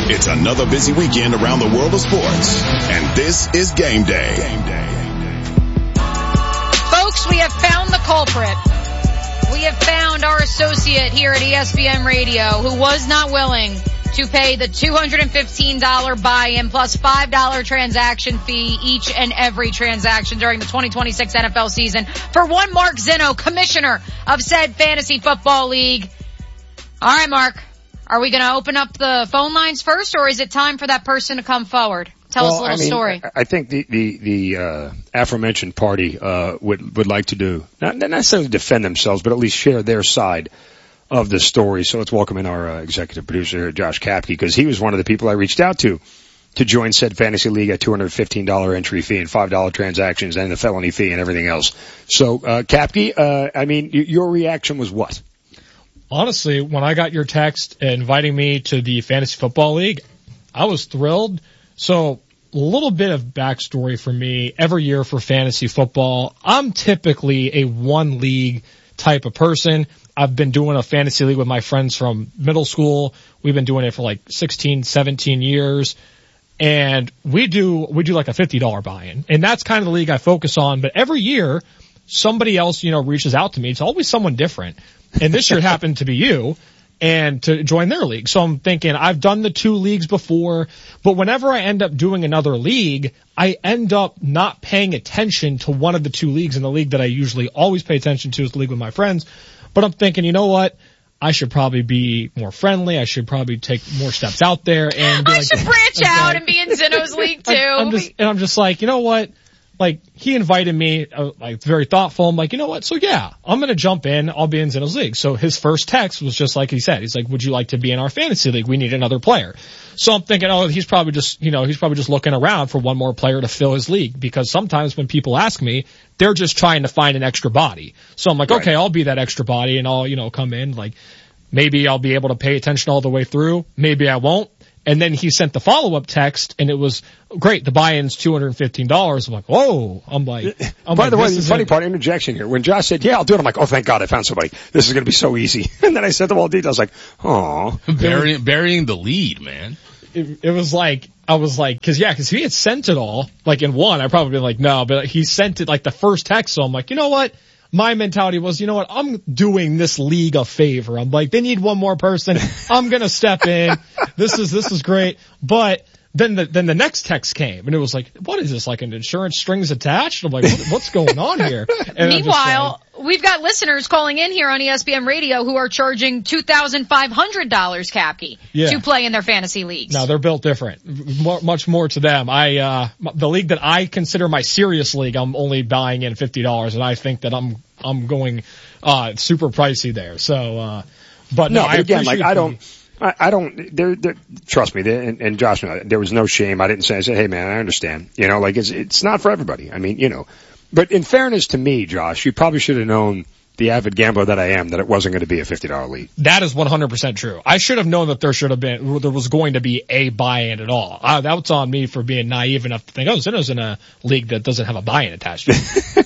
It's another busy weekend around the world of sports, and this is Game Day. Folks, we have found the culprit. We have found our associate here at ESPN Radio who was not willing to pay the $215 buy-in plus $5 transaction fee each and every transaction during the 2026 NFL season for one Mark Zinno, commissioner of said fantasy football league. All right, Mark, are we going to open up the phone lines first, or is it time for that person to come forward? Tell us a little story. I think the aforementioned party would like to do, not necessarily defend themselves, but at least share their side of the story. So let's welcome in our executive producer, Josh Kapke, because he was one of the people I reached out to join said fantasy league at $215 entry fee and $5 transactions and the felony fee and everything else. So, Kapke, your reaction was what? Honestly, when I got your text inviting me to the fantasy football league, I was thrilled. So a little bit of backstory for me. Every year for fantasy football, I'm typically a one league type of person. I've been doing a fantasy league with my friends from middle school. We've been doing it for like 16, 17 years. And we do like a $50 buy-in. And that's kind of the league I focus on. But every year, somebody else, reaches out to me. It's always someone different. And this year happened to be you, and to join their league. So I'm thinking, I've done the two leagues before, but whenever I end up doing another league, I end up not paying attention to one of the two leagues. In the league that I usually always pay attention to is the league with my friends. But I'm thinking, you know what? I should probably be more friendly. I should probably take more steps out there. And I should branch out and be in Zinno's league too. I'm just like, you know what? Like, he invited me, very thoughtful. I'm like, you know what? So yeah, I'm going to jump in. I'll be in Zinno's league. So his first text was just like he said. He's like, would you like to be in our fantasy league? We need another player. So I'm thinking, he's probably just looking around for one more player to fill his league, because sometimes when people ask me, they're just trying to find an extra body. So I'm like, okay, I'll be that extra body and I'll, come in. Like, maybe I'll be able to pay attention all the way through. Maybe I won't. And then he sent the follow-up text, and it was great. The buy-in's $215. I'm like, whoa. By the way, the funny part, interjection here. When Josh said, yeah, I'll do it, I'm like, oh, thank God I found somebody. This is going to be so easy. And then I said the whole details, like, oh. Burying the lead, man. It was like, I was like, cause if he had sent it all, like in one, I'd probably be like, no, but he sent it like the first text. So I'm like, you know what? My mentality was, I'm doing this league a favor. I'm like, they need one more person. I'm going to step in. This is great. But then the next text came, and it was like, what is this, like an insurance strings attached? I'm like, what's going on here? And meanwhile, we've got listeners calling in here on ESPN Radio who are charging $2,500, Kapke, to play in their fantasy leagues. No, they're built different. Much more to them. The league that I consider my serious league, I'm only buying in $50, and I think that I'm going super pricey there. So, but no, but again, like I don't, trust me, and Josh, there was no shame. I said, hey man, I understand. It's not for everybody. But in fairness to me, Josh, you probably should have known, the avid gambler that I am, that it wasn't going to be a $50 league. That is 100% true. I should have known that there was going to be a buy-in at all. That was on me for being naive enough to think, Zinno's in a league that doesn't have a buy-in attached to it.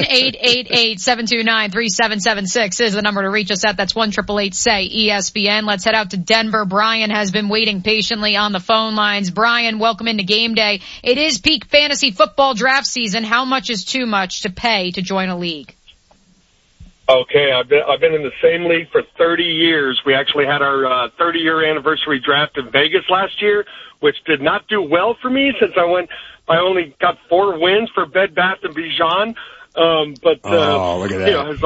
1-888-729-3776 is the number to reach us at. That's 1-888-SAY-ESPN. Let's head out to Denver. Brian has been waiting patiently on the phone lines. Brian, welcome into Game Day. It is peak fantasy football draft season. How much is too much to pay to join a league? Okay, I've been in the same league for 30 years. We actually had our 30-year anniversary draft in Vegas last year, which did not do well for me since I only got 4 wins for Bed Bath & Beyond. Look at that. It's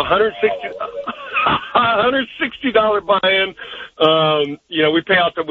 $160 buy-in. We pay out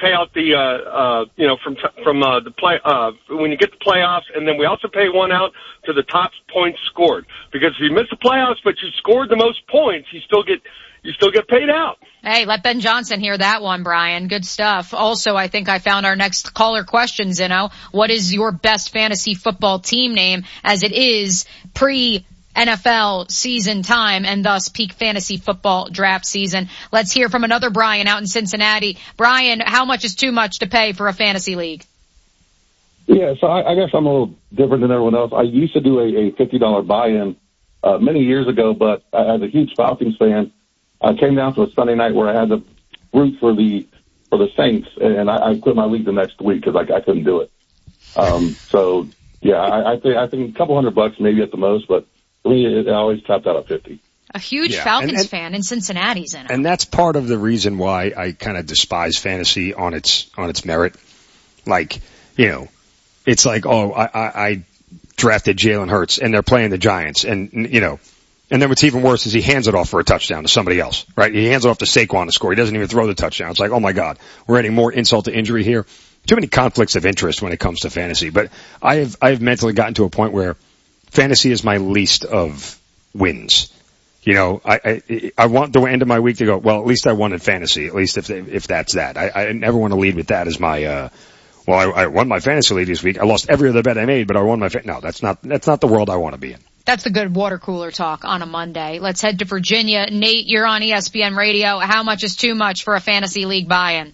when you get the playoffs, and then we also pay one out to the top points scored. Because if you miss the playoffs but you scored the most points, you still get paid out. Hey, let Ben Johnson hear that one, Brian. Good stuff. Also, I think I found our next caller question, Zinno. What is your best fantasy football team name, as it is pre-NFL season time and thus peak fantasy football draft season? Let's hear from another Brian out in Cincinnati. Brian, how much is too much to pay for a fantasy league? Yeah, so I guess I'm a little different than everyone else. I used to do a $50 buy-in many years ago, but as a huge Falcons fan, I came down to a Sunday night where I had to root for the for the Saints, and I quit my league the next week because I couldn't do it. So yeah, I think a couple $100 maybe at the most, but for me, it always topped out at 50. A huge Falcons fan in Cincinnati's in it. And that's part of the reason why I kind of despise fantasy on its merit. Like, you know, it's like, oh, I drafted Jalen Hurts and they're playing the Giants, and you know, and then what's even worse is he hands it off for a touchdown to somebody else, right? He hands it off to Saquon to score. He doesn't even throw the touchdown. It's like, oh my God, we're adding more insult to injury here. Too many conflicts of interest when it comes to fantasy. But I have mentally gotten to a point where fantasy is my least of wins. You know, I want the end of my week to go, well, at least I won in fantasy, at least if that's that. I never want to lead with that as my, I won my fantasy league this week. I lost every other bet I made, but I won my no, that's not the world I want to be in. That's the good water cooler talk on a Monday. Let's head to Virginia. Nate, you're on ESPN Radio. How much is too much for a fantasy league buy-in?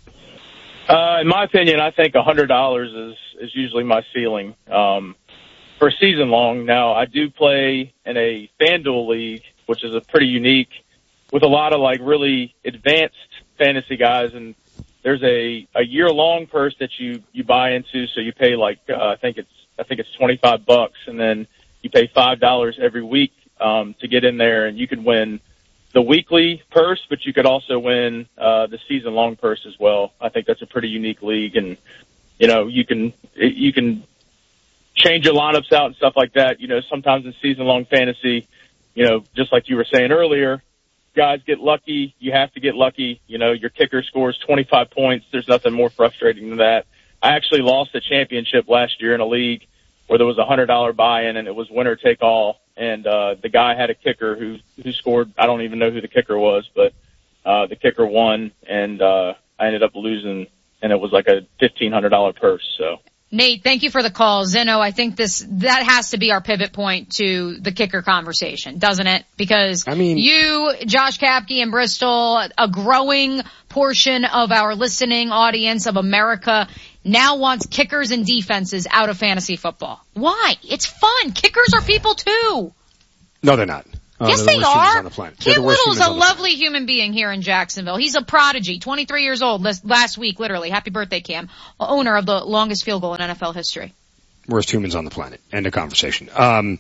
In my opinion, I think $100 is usually my ceiling. For season long. Now, I do play in a FanDuel league, which is a pretty unique, with a lot of like really advanced fantasy guys, and there's a year-long purse that you buy into, so you pay like I think it's $25, and then you pay $5 every week to get in there, and you could win the weekly purse, but you could also win the season-long purse as well. I think that's a pretty unique league, and you know you can change your lineups out and stuff like that. You know, sometimes in season-long fantasy, you know, just like you were saying earlier, guys get lucky. You have to get lucky. You know, your kicker scores 25 points. There's nothing more frustrating than that. I actually lost a championship last year in a league where there was a $100 buy-in, and it was winner take all. And the guy had a kicker who scored. I don't even know who the kicker was, but the kicker won, and I ended up losing, and it was like a $1,500 purse. So. Nate, thank you for the call. Zeno, I think that has to be our pivot point to the kicker conversation, doesn't it? Because you, Josh Kapke in Bristol, a growing portion of our listening audience of America now wants kickers and defenses out of fantasy football. Why? It's fun. Kickers are people too. No, they're not. Yes, they are. Cam Little's a lovely human being here in Jacksonville. He's a prodigy, 23 years old last week, literally. Happy birthday, Cam. Owner of the longest field goal in NFL history. Worst humans on the planet. End of conversation.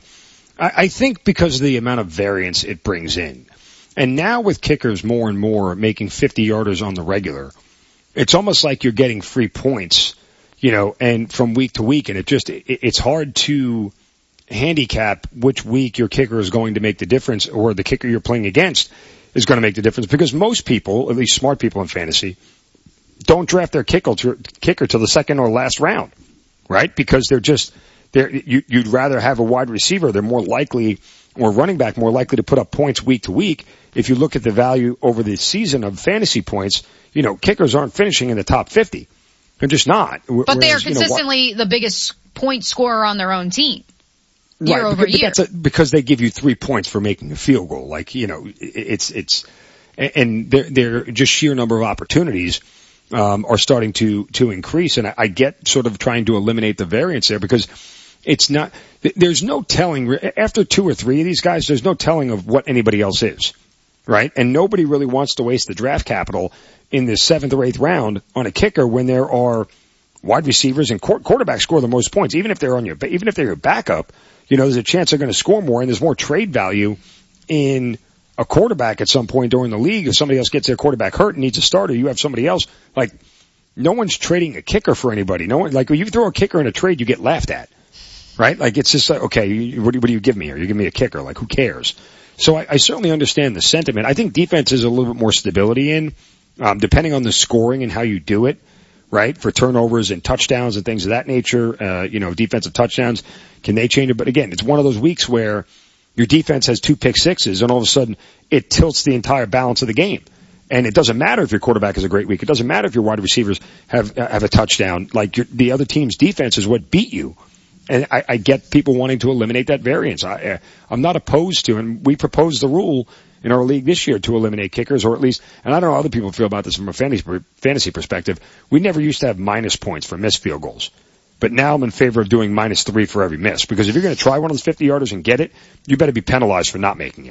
I think because of the amount of variance it brings in, and now with kickers more and more making 50-yarders on the regular, it's almost like you're getting free points, you know, and from week to week, and it's hard to handicap which week your kicker is going to make the difference, or the kicker you're playing against is going to make the difference, because most people, at least smart people in fantasy, don't draft their kicker till the second or last round, right? Because you'd rather have a wide receiver. They're more likely, or running back more likely to put up points week to week. If you look at the value over the season of fantasy points, you know, kickers aren't finishing in the top 50. They're just not. But they are consistently the biggest point scorer on their own team. Year over year. Because they give you 3 points for making a field goal. Like, you know, and their just sheer number of opportunities, are starting to increase. And I get sort of trying to eliminate the variance there, because there's no telling, after 2 or 3 of these guys, there's no telling of what anybody else is, right? And nobody really wants to waste the draft capital in the 7th or 8th round on a kicker when there are wide receivers and quarterbacks score the most points. Even if they're your backup, you know, there's a chance they're going to score more, and there's more trade value in a quarterback at some point during the league. If somebody else gets their quarterback hurt and needs a starter, you have somebody else. Like, no one's trading a kicker for anybody. No one, like, when you throw a kicker in a trade, you get laughed at, right? Like, it's just like, okay, what do you give me here? You give me a kicker. Like, who cares? So I certainly understand the sentiment. I think defense is a little bit more stability in, depending on the scoring and how you do it. Right, for turnovers and touchdowns and things of that nature, you know, defensive touchdowns, can they change it? But again, it's one of those weeks where your defense has 2 pick sixes, and all of a sudden it tilts the entire balance of the game. And it doesn't matter if your quarterback has a great week. It doesn't matter if your wide receivers have a touchdown. Like, the other team's defense is what beat you. And I get people wanting to eliminate that variance. I'm not opposed to, and we proposed the rule in our league this year to eliminate kickers, or at least, and I don't know how other people feel about this from a fantasy perspective, we never used to have minus points for missed field goals. But now I'm in favor of doing -3 for every miss, because if you're going to try one of those 50-yarders and get it, you better be penalized for not making it.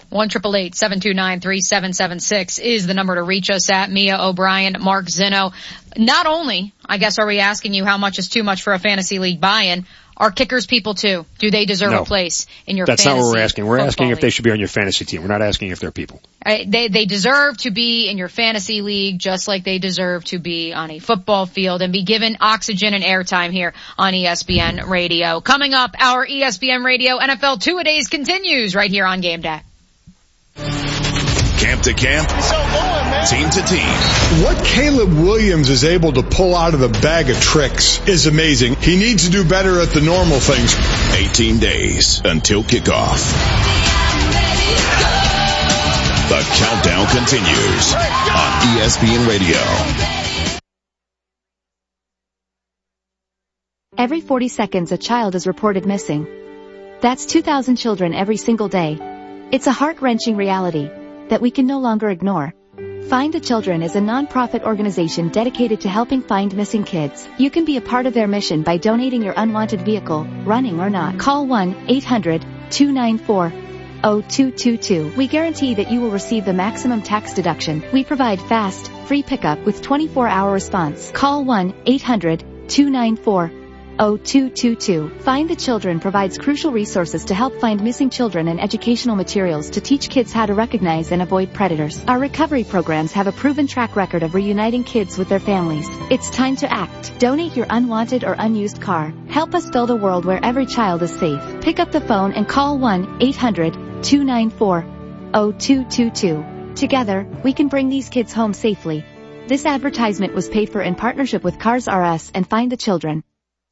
1-888-729-3776 is the number to reach us at. Mia O'Brien, Mark Zinno. Not only, I guess, are we asking you how much is too much for a fantasy league buy-in, are kickers people too? Do they deserve a place in your fantasy? That's not what we're asking. We're asking league? If they should be on your fantasy team. We're not asking if they're people. They deserve to be in your fantasy league just like they deserve to be on a football field and be given oxygen and airtime here on ESPN Radio. Coming up, our ESPN Radio NFL 2-A-Days continues right here on Game Day. Camp to camp, team to team. What Caleb Williams is able to pull out of the bag of tricks is amazing. He needs to do better at the normal things. 18 days until kickoff. The countdown continues on ESPN Radio. Every 40 seconds a child is reported missing. That's 2,000 children every single day. It's a heart-wrenching reality that we can no longer ignore. Find the Children is a non-profit organization dedicated to helping find missing kids. You can be a part of their mission by donating your unwanted vehicle, running or not. Call 1-800-294-0222. We guarantee that you will receive the maximum tax deduction. We provide fast, free pickup with 24-hour response. Call 1-800-294-0222. Find the Children provides crucial resources to help find missing children and educational materials to teach kids how to recognize and avoid predators. Our recovery programs have a proven track record of reuniting kids with their families. It's time to act. Donate your unwanted or unused car. Help us build a world where every child is safe. Pick up the phone and call 1-800-294-0222. Together, we can bring these kids home safely. This advertisement was paid for in partnership with Cars R Us and Find the Children.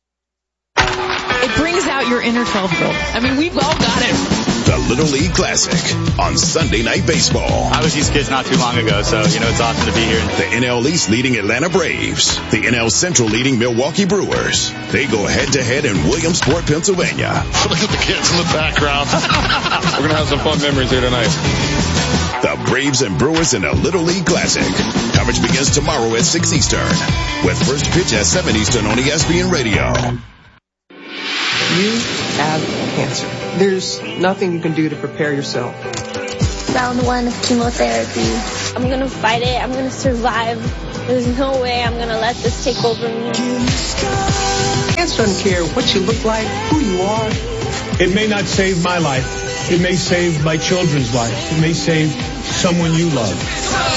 It brings out your inner 12-year-old. I mean, we've all got it. The Little League Classic on Sunday Night Baseball. I was these kids not too long ago, so, it's awesome to be here. The NL East leading Atlanta Braves. The NL Central leading Milwaukee Brewers. They go head-to-head in Williamsport, Pennsylvania. Look at the kids in the background. We're going to have some fun memories here tonight. The Braves and Brewers in a Little League Classic. Coverage begins tomorrow at 6 Eastern. With first pitch at 7 Eastern on ESPN Radio. You have cancer. There's nothing you can do to prepare yourself. Round 1 of chemotherapy. I'm going to fight it. I'm going to survive. There's no way I'm going to let this take over me. Cancer doesn't care what you look like, who you are. It may not save my life. It may save my children's life. It may save someone you love.